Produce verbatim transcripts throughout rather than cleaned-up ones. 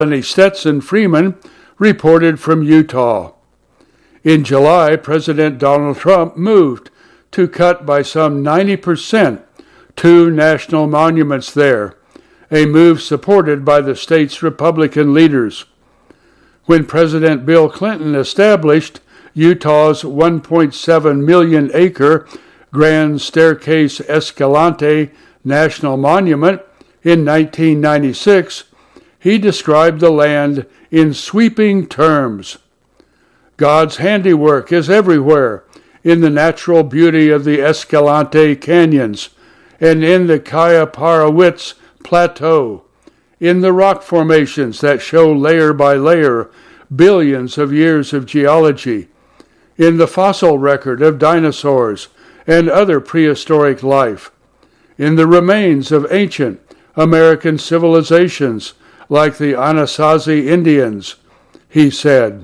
Stetson Freeman reported from Utah. In July, President Donald Trump moved to cut by some ninety percent two national monuments there, a move supported by the state's Republican leaders. When President Bill Clinton established Utah's one point seven million acre Grand Staircase Escalante National Monument in nineteen ninety-six, he described the land in sweeping terms. God's handiwork is everywhere, in the natural beauty of the Escalante canyons, and in the Kayaparawitz Plateau, in the rock formations that show layer by layer billions of years of geology, in the fossil record of dinosaurs and other prehistoric life, in the remains of ancient American civilizations like the Anasazi Indians, he said.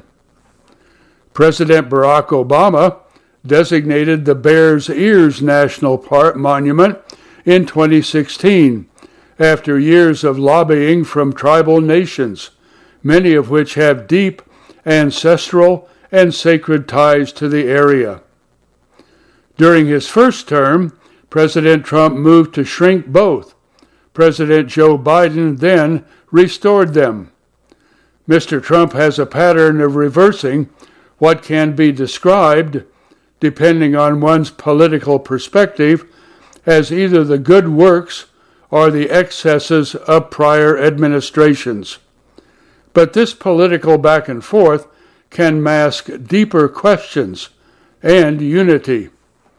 President Barack Obama designated the Bears Ears National Park Monument in twenty sixteen, after years of lobbying from tribal nations, many of which have deep ancestral and sacred ties to the area. During his first term, President Trump moved to shrink both. President Joe Biden then restored them. Mister Trump has a pattern of reversing what can be described, depending on one's political perspective, as either the good works or the excesses of prior administrations. But this political back and forth can mask deeper questions and unity.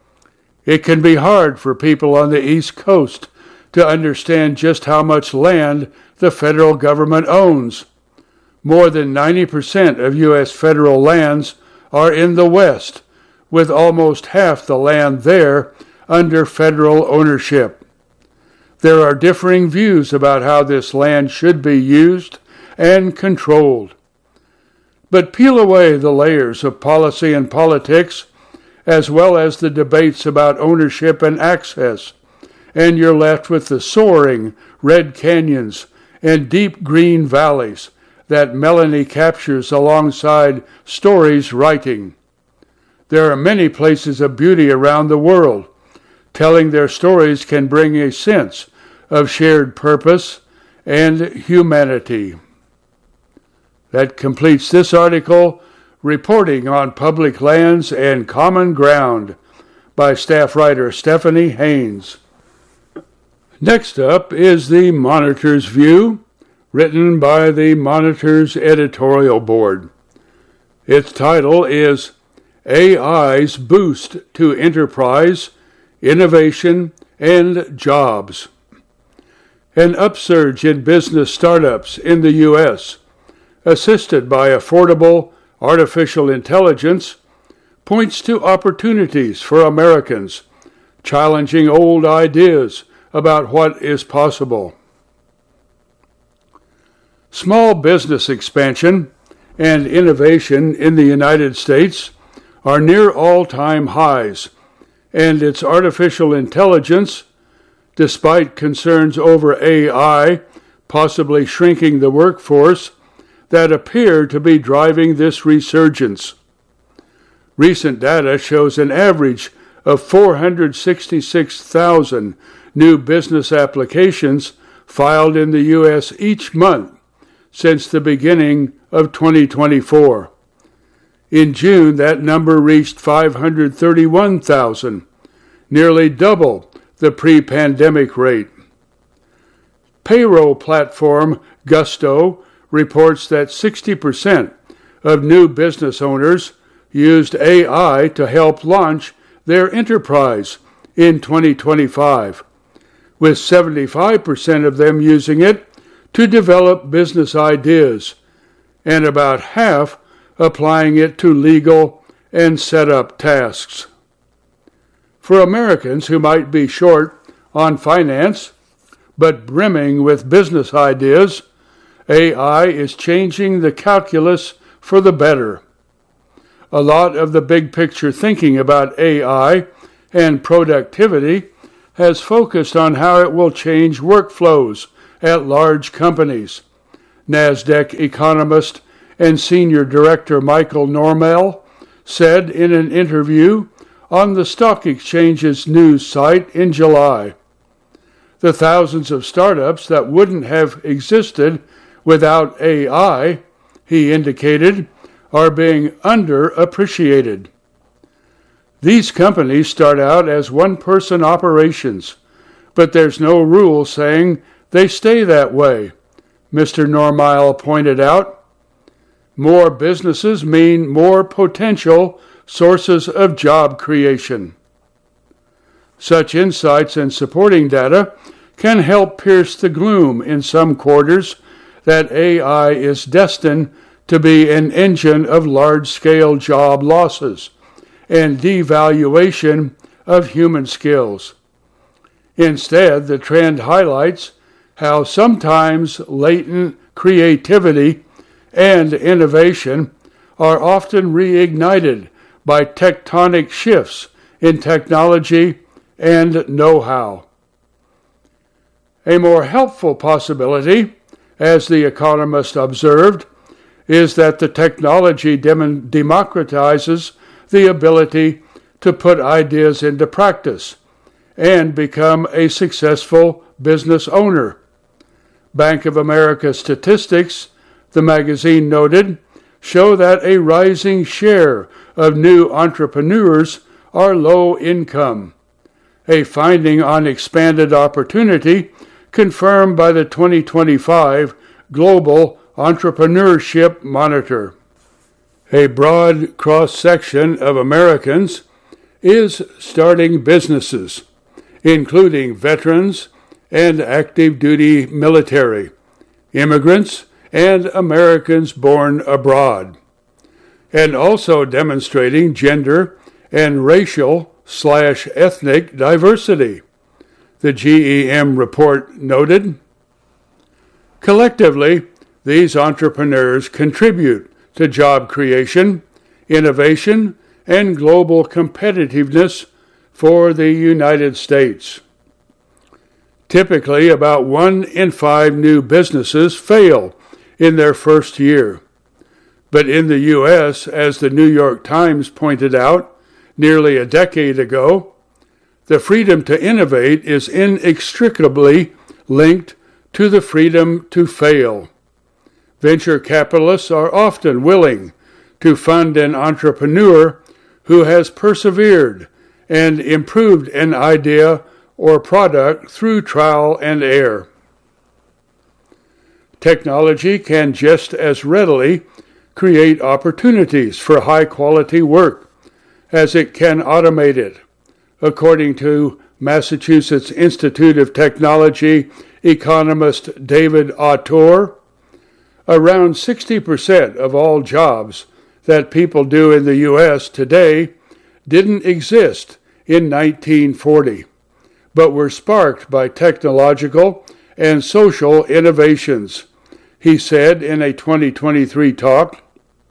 It can be hard for people on the East Coast to understand just how much land the federal government owns. More than ninety percent of U S federal lands are in the West, with almost half the land there under federal ownership. There are differing views about how this land should be used and controlled. But peel away the layers of policy and politics, as well as the debates about ownership and access, and you're left with the soaring red canyons and deep green valleys that Melanie captures alongside Story's writing. There are many places of beauty around the world. Telling their stories can bring a sense of shared purpose and humanity. That completes this article, Reporting on Public Lands and Common Ground, by staff writer Stephanie Haynes. Next up is the Monitor's View, written by the Monitor's editorial board. Its title is A I's Boost to Enterprise, Innovation, and Jobs. An upsurge in business startups in the U S, assisted by affordable artificial intelligence, points to opportunities for Americans, challenging old ideas about what is possible. Small business expansion and innovation in the United States are near all-time highs, and its artificial intelligence, despite concerns over A I possibly shrinking the workforce, that appear to be driving this resurgence. Recent data shows an average of four hundred sixty-six thousand new business applications filed in the U S each month since the beginning of twenty twenty-four. In June, that number reached five hundred thirty-one thousand, nearly double the pre-pandemic rate. Payroll platform Gusto reports that sixty percent of new business owners used A I to help launch their enterprise in twenty twenty-five, with seventy-five percent of them using it to develop business ideas, and about half applying it to legal and setup tasks. For Americans who might be short on finance, but brimming with business ideas, A I is changing the calculus for the better. A lot of the big picture thinking about A I and productivity has focused on how it will change workflows at large companies, NASDAQ economist and senior director Michael Normell said in an interview on the stock exchange's news site in July. The thousands of startups that wouldn't have existed without A I, he indicated, are being underappreciated. These companies start out as one-person operations, but there's no rule saying they stay that way, Mister Normile pointed out. More businesses mean more potential sources of job creation. Such insights and supporting data can help pierce the gloom in some quarters that A I is destined to be an engine of large-scale job losses and devaluation of human skills. Instead, the trend highlights how sometimes latent creativity and innovation are often reignited by tectonic shifts in technology and know-how. A more helpful possibility, as The Economist observed, is that the technology dem- democratizes the ability to put ideas into practice and become a successful business owner. Bank of America statistics, the magazine noted, show that a rising share of new entrepreneurs are low income, a finding on expanded opportunity confirmed by the twenty twenty-five Global Entrepreneurship Monitor. A broad cross-section of Americans is starting businesses, including veterans and active duty military, immigrants, and Americans born abroad, and also demonstrating gender and racial slash ethnic diversity, the G E M report noted. Collectively, these entrepreneurs contribute to job creation, innovation, and global competitiveness for the United States. Typically, about one in five new businesses fail in their first year. But in the U S, as the New York Times pointed out nearly a decade ago, the freedom to innovate is inextricably linked to the freedom to fail. Venture capitalists are often willing to fund an entrepreneur who has persevered and improved an idea or product through trial and error. Technology can just as readily create opportunities for high-quality work as it can automate it, according to Massachusetts Institute of Technology economist David Autor. Around sixty percent of all jobs that people do in the U S today didn't exist in nineteen forty, but were sparked by technological and social innovations, he said in a twenty twenty-three talk.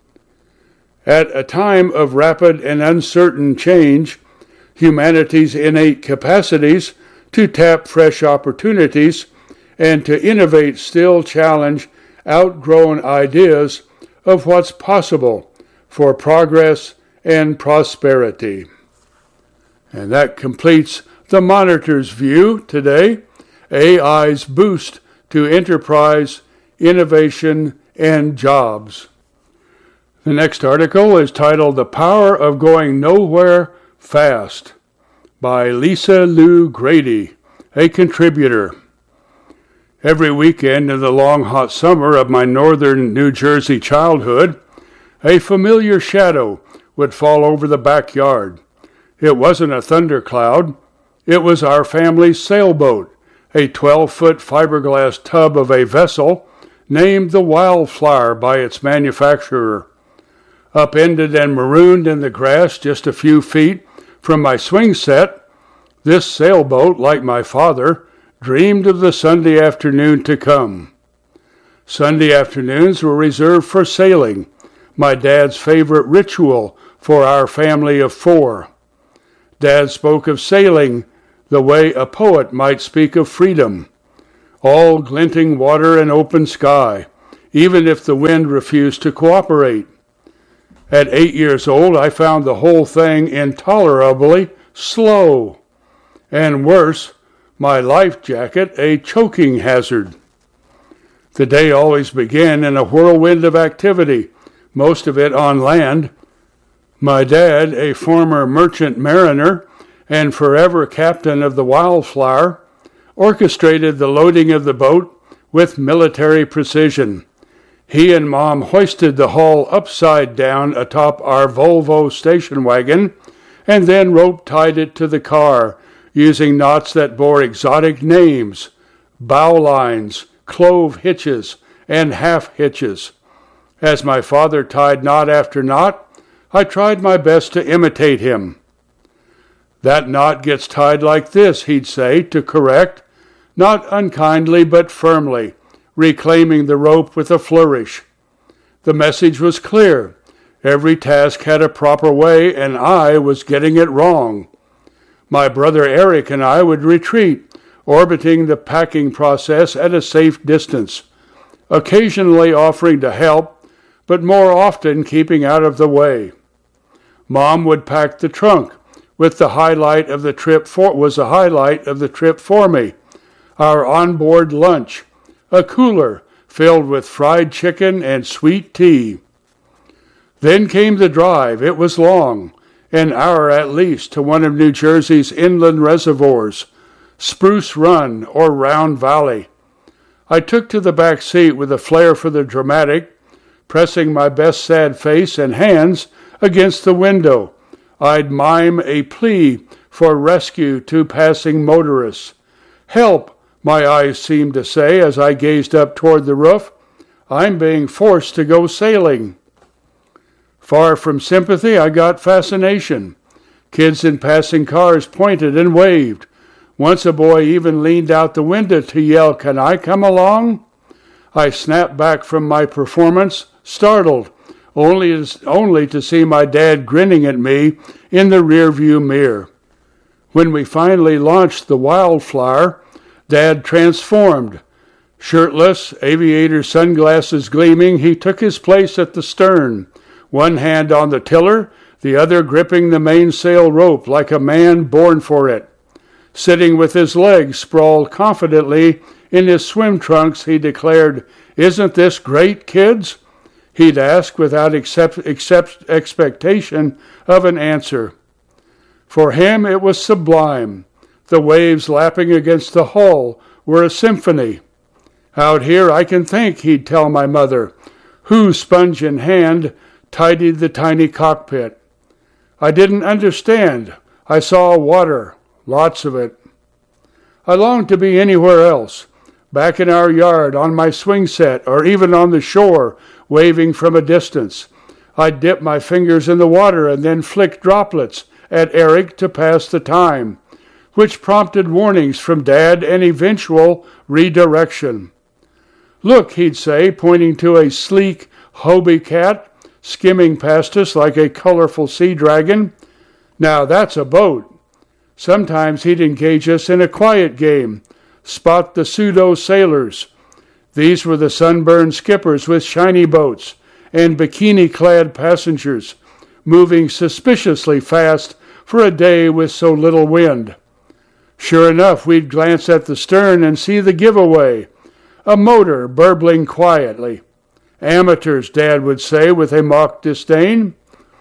At a time of rapid and uncertain change, humanity's innate capacities to tap fresh opportunities and to innovate still challenge outgrown ideas of what's possible for progress and prosperity. And that completes the Monitor's view today, A I's boost to enterprise, innovation, and jobs. The next article is titled The Power of Going Nowhere Fast by Lisa Lou Grady, a contributor. Every weekend in the long hot summer of my northern New Jersey childhood, a familiar shadow would fall over the backyard. It wasn't a thundercloud. It was our family's sailboat, a twelve-foot fiberglass tub of a vessel named the Wildflower by its manufacturer. Upended and marooned in the grass just a few feet from my swing set, this sailboat, like my father, dreamed of the Sunday afternoon to come. Sunday afternoons were reserved for sailing, my dad's favorite ritual for our family of four. Dad spoke of sailing the way a poet might speak of freedom. All glinting water and open sky, even if the wind refused to cooperate. At eight years old, I found the whole thing intolerably slow, and worse, my life jacket a choking hazard. The day always began in a whirlwind of activity, most of it on land. My dad, a former merchant mariner and forever captain of the Wildflower, orchestrated the loading of the boat with military precision. He and Mom hoisted the hull upside down atop our Volvo station wagon and then rope-tied it to the car using knots that bore exotic names, bow lines, clove hitches, and half hitches. As my father tied knot after knot, I tried my best to imitate him. "That knot gets tied like this," he'd say, to correct, not unkindly but firmly, reclaiming the rope with a flourish. The message was clear. Every task had a proper way, and I was getting it wrong. My brother Eric and I would retreat, orbiting the packing process at a safe distance, occasionally offering to help, but more often keeping out of the way. Mom would pack the trunk, with the highlight of the trip for was the highlight of the trip for me. Our onboard lunch, a cooler filled with fried chicken and sweet tea. Then came the drive. It was long, an hour at least, to one of New Jersey's inland reservoirs, Spruce Run or Round Valley. I took to the back seat with a flair for the dramatic, pressing my best sad face and hands against the window. I'd mime a plea for rescue to passing motorists. "Help," my eyes seemed to say as I gazed up toward the roof. "I'm being forced to go sailing." Far from sympathy, I got fascination. Kids in passing cars pointed and waved. Once a boy even leaned out the window to yell, "Can I come along?" I snapped back from my performance, startled, only, only to see my dad grinning at me in the rearview mirror. When we finally launched the Wildflower, Dad transformed. Shirtless, aviator sunglasses gleaming, he took his place at the stern, one hand on the tiller, the other gripping the mainsail rope like a man born for it. Sitting with his legs sprawled confidently in his swim trunks, he declared, "Isn't this great, kids?" He'd ask without accept, accept, expectation of an answer. For him it was sublime. The waves lapping against the hull were a symphony. "Out here I can think," he'd tell my mother, who, sponge in hand, tidied the tiny cockpit. I didn't understand. I saw water, lots of it. I longed to be anywhere else, back in our yard, on my swing set, or even on the shore, waving from a distance. I'd dip my fingers in the water and then flick droplets at Eric to pass the time, which prompted warnings from Dad and eventual redirection. "Look," he'd say, pointing to a sleek Hobie cat skimming past us like a colorful sea dragon. "Now that's a boat." Sometimes he'd engage us in a quiet game, spot the pseudo-sailors. These were the sunburned skippers with shiny boats and bikini-clad passengers, moving suspiciously fast for a day with so little wind. Sure enough, we'd glance at the stern and see the giveaway, a motor burbling quietly. "Amateurs," Dad would say with a mock disdain.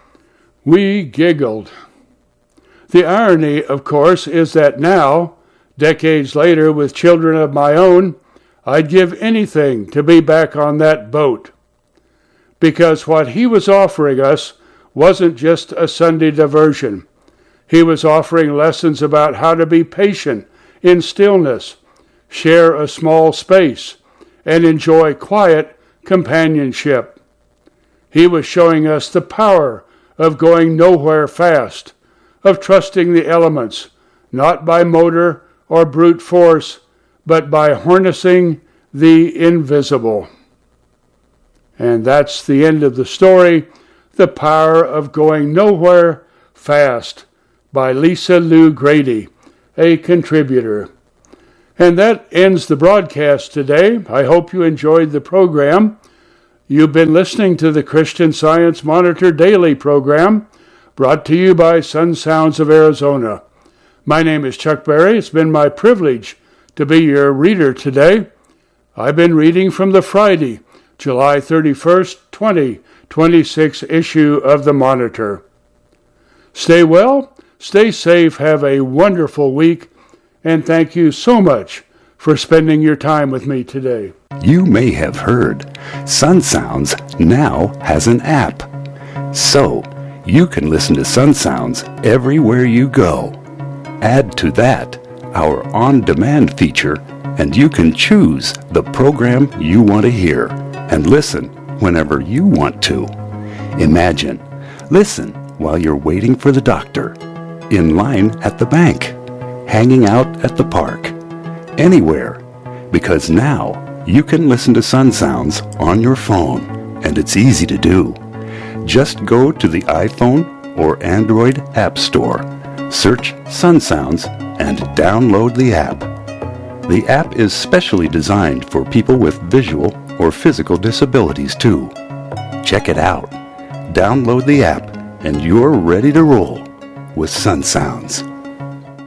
We giggled. The irony, of course, is that now, decades later, with children of my own, I'd give anything to be back on that boat. Because what he was offering us wasn't just a Sunday diversion. He was offering lessons about how to be patient in stillness, share a small space, and enjoy quiet companionship. He was showing us the power of going nowhere fast, of trusting the elements, not by motor or brute force, but by harnessing the invisible. And that's the end of the story, The Power of Going Nowhere Fast, by Lisa Lou Grady, a contributor. And that ends the broadcast today. I hope you enjoyed the program. You've been listening to the Christian Science Monitor Daily program, brought to you by Sun Sounds of Arizona. My name is Chuck Berry. It's been my privilege to be your reader today. I've been reading from the Friday, July thirty-first, twenty twenty-six issue of the Monitor. Stay well, stay safe, have a wonderful week, and thank you so much for spending your time with me today. You may have heard Sun Sounds now has an app. So, you can listen to Sun Sounds everywhere you go. Add to that our on-demand feature, and you can choose the program you want to hear and listen whenever you want to. Imagine, listen while you're waiting for the doctor, in line at the bank, hanging out at the park, anywhere, because now you can listen to Sun Sounds on your phone, and it's easy to do. Just go to the iPhone or Android App Store, search Sun Sounds, and download the app. The app is specially designed for people with visual or physical disabilities too. Check it out. Download the app, and you're ready to roll with Sun Sounds.